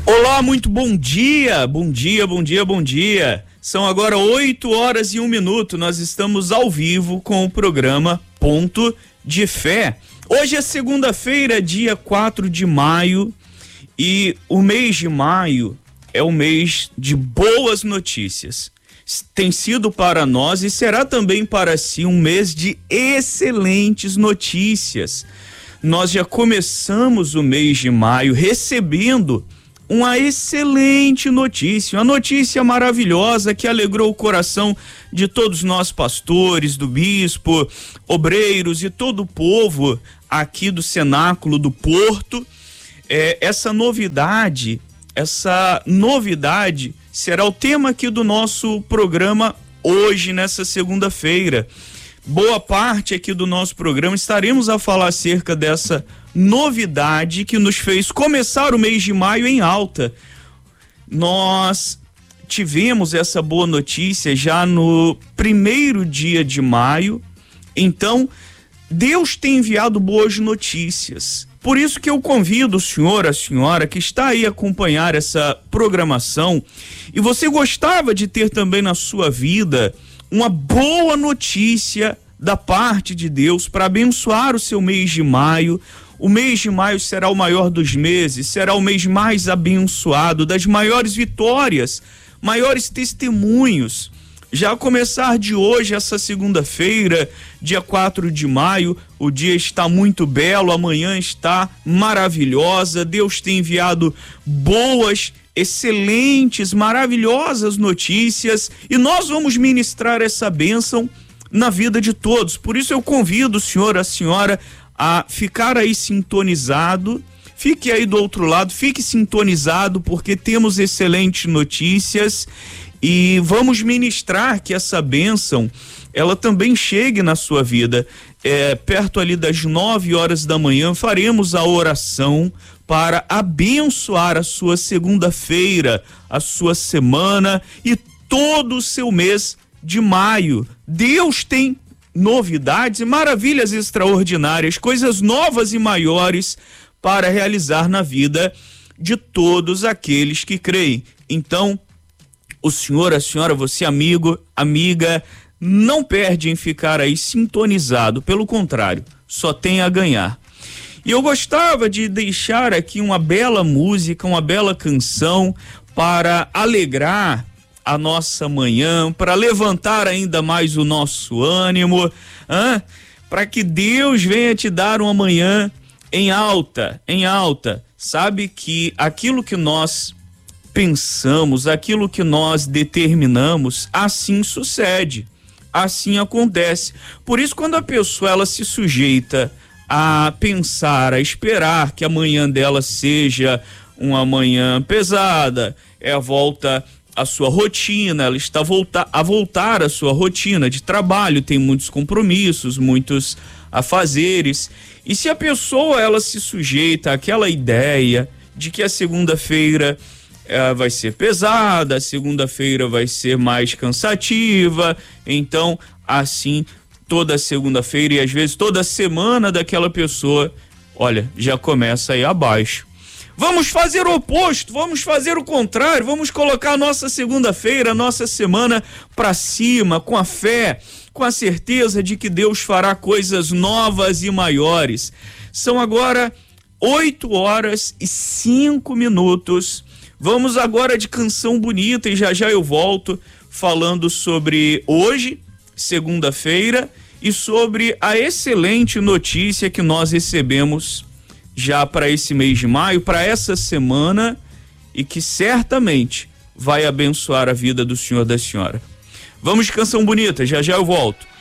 Olá, muito bom dia, bom dia, bom dia, bom dia. São agora 8h01. Nós estamos ao vivo com o programa Ponto de Fé. Hoje é segunda-feira, dia 4 de maio, e o mês de maio é o mês de boas notícias. Tem sido para nós e será também para si um mês de excelentes notícias. Nós já começamos o mês de maio recebendo uma excelente notícia, uma notícia maravilhosa que alegrou o coração de todos nós pastores, do bispo, obreiros e todo o povo aqui do Cenáculo do Porto. Essa novidade será o tema aqui do nosso programa hoje, nessa segunda-feira. Boa parte aqui do nosso programa estaremos a falar acerca dessa novidade que nos fez começar o mês de maio em alta. Nós tivemos essa boa notícia já no primeiro dia de maio, então Deus tem enviado boas notícias. Por isso que eu convido o senhor, a senhora que está aí a acompanhar essa programação, e você gostava de ter também na sua vida uma boa notícia da parte de Deus para abençoar o seu mês de maio. O mês de maio será o maior dos meses, será o mês mais abençoado, das maiores vitórias, maiores testemunhos. Já a começar de hoje, essa segunda-feira, dia 4 de maio, o dia está muito belo, amanhã está maravilhosa. Deus tem enviado boas, excelentes, maravilhosas notícias e nós vamos ministrar essa bênção na vida de todos. Por isso eu convido o senhor, a senhora, a ficar aí sintonizado. Fique aí do outro lado, fique sintonizado, porque temos excelentes notícias e vamos ministrar que essa bênção ela também chegue na sua vida. Perto ali das 9h da manhã faremos a oração para abençoar a sua segunda-feira, a sua semana e todo o seu mês de maio. Deus tem novidades e maravilhas extraordinárias, coisas novas e maiores para realizar na vida de todos aqueles que creem. Então, o senhor, a senhora, você amigo, amiga, não perde em ficar aí sintonizado, pelo contrário, só tem a ganhar. E eu gostava de deixar aqui uma bela música, uma bela canção para alegrar a nossa manhã, para levantar ainda mais o nosso ânimo, para que Deus venha te dar uma manhã em alta. Sabe que aquilo que nós pensamos, aquilo que nós determinamos, assim sucede, assim acontece. Por isso, quando a pessoa ela se sujeita a pensar, a esperar que a manhã dela seja uma manhã pesada, volta a sua rotina, ela está a voltar à sua rotina de trabalho, tem muitos compromissos, muitos afazeres. E se a pessoa ela se sujeita àquela ideia de que a segunda-feira vai ser pesada, a segunda-feira vai ser mais cansativa, então assim toda segunda-feira e às vezes toda semana daquela pessoa, olha, já começa aí abaixo. Vamos fazer o oposto, vamos fazer o contrário, vamos colocar a nossa segunda-feira, a nossa semana para cima, com a fé, com a certeza de que Deus fará coisas novas e maiores. São agora 8h05. Vamos agora de canção bonita e já eu volto falando sobre hoje, segunda-feira, e sobre a excelente notícia que nós recebemos já para esse mês de maio, para essa semana, e que certamente vai abençoar a vida do senhor, da senhora. Vamos de canção bonita, já eu volto.